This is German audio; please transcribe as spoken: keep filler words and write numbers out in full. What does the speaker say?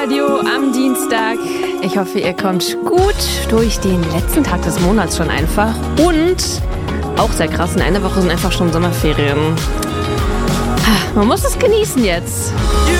Radio am Dienstag. Ich hoffe, ihr kommt gut durch den letzten Tag des Monats schon einfach. Und auch sehr krass, in einer Woche sind einfach schon Sommerferien. Man muss es genießen jetzt.